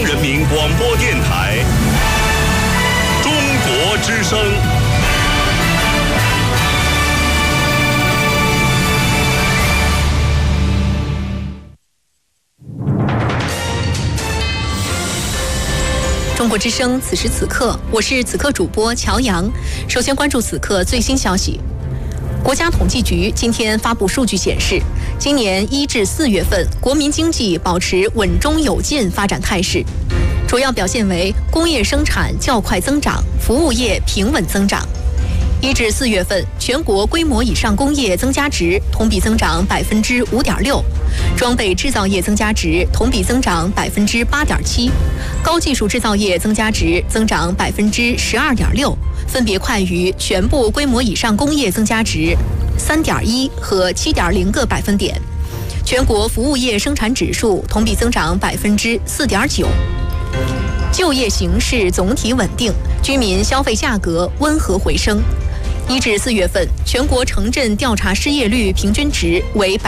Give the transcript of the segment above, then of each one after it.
人民广播电台中国之声。 中国之声，此时此刻，我是此刻主播乔阳。首先关注此刻最新消息。国家统计局今天发布数据显示，今年1至4月份，国民经济保持稳中有进发展态势，主要表现为工业生产较快增长，服务业平稳增长。1至4月份，全国规模以上工业增加值同比增长5.6%，装备制造业增加值同比增长8.7%，高技术制造业增加值增长12.6%，分别快于全部规模以上工业增加值3.1和7.0个百分点。全国服务业生产指数同比增长4.9%。就业形势总体稳定，居民消费价格温和回升。1至4月份，全国城镇调查失业率平均值为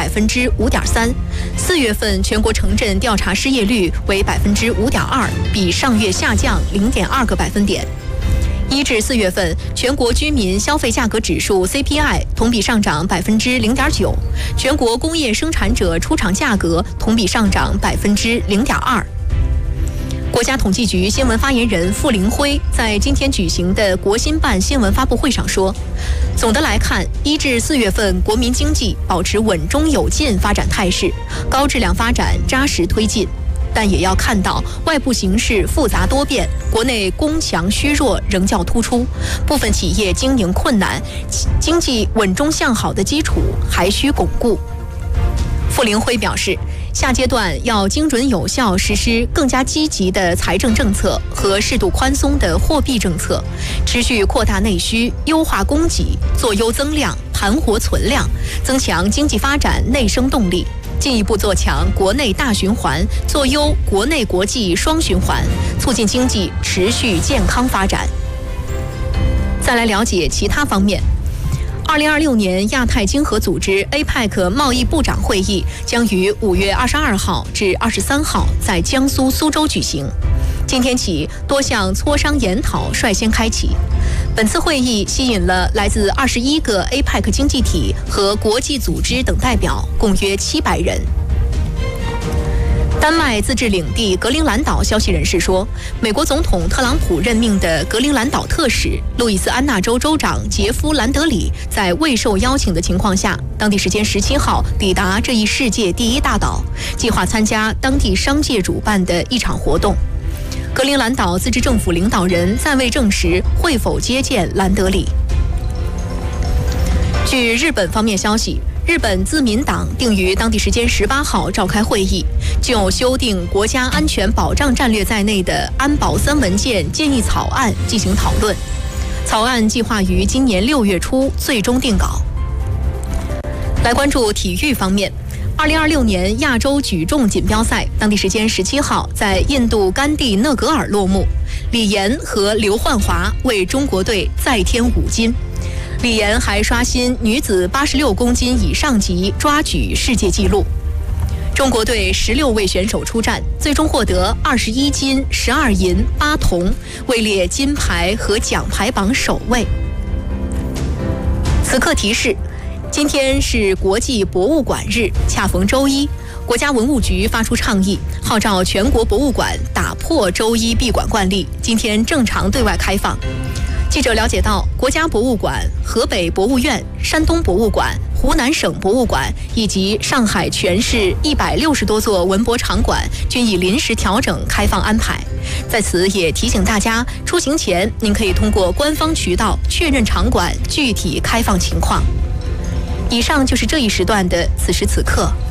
5.3%，4月份全国城镇调查失业率为5.2%，比上月下降0.2个百分点。1至4月份，全国居民消费价格指数 CPI 同比上涨0.9%，全国工业生产者出厂价格同比上涨0.2%。国家统计局新闻发言人傅凌辉在今天举行的国新办新闻发布会上说，总的来看，1至4月份国民经济保持稳中有进发展态势，高质量发展扎实推进。但也要看到外部形势复杂多变，国内供强虚弱仍较突出，部分企业经营困难，经济稳中向好的基础还需巩固。傅凌辉表示，下阶段要精准有效实施更加积极的财政政策和适度宽松的货币政策，持续扩大内需，优化供给，做优增量，盘活存量，增强经济发展内生动力，进一步做强国内大循环，做优国内国际双循环，促进经济持续健康发展。再来了解其他方面。2026年亚太经合组织 APEC 贸易部长会议将于5月22号至23号在江苏苏州举行。今天起，多项磋商研讨率先开启。本次会议吸引了来自21个 APEC 经济体和国际组织等代表，共约700人。丹麦自治领地格陵兰岛消息人士说，美国总统特朗普任命的格陵兰岛特使路易斯安那州州长杰夫·兰德里在未受邀请的情况下，当地时间17号抵达这一世界第一大岛，计划参加当地商界主办的一场活动。格陵兰岛自治政府领导人暂未证实会否接见兰德里。据日本方面消息，日本自民党定于当地时间18号召开会议，就修订国家安全保障战略在内的安保3文件建议草案进行讨论。草案计划于今年6月初最终定稿。来关注体育方面。2026年亚洲举重锦标赛当地时间17号在印度甘地讷格尔落幕，李岩和刘焕华为中国队再添5金。李岩还刷新女子86公斤以上级抓举世界纪录。中国队16位选手出战，最终获得21金、12银、8铜，位列金牌和奖牌榜首位。此刻提示，今天是国际博物馆日，恰逢周一，国家文物局发出倡议，号召全国博物馆打破周一闭馆惯例，今天正常对外开放。记者了解到，国家博物馆、河北博物院、山东博物馆、湖南省博物馆以及上海全市160多座文博场馆均已临时调整开放安排。在此也提醒大家，出行前您可以通过官方渠道确认场馆具体开放情况。以上就是这一时段的此时此刻。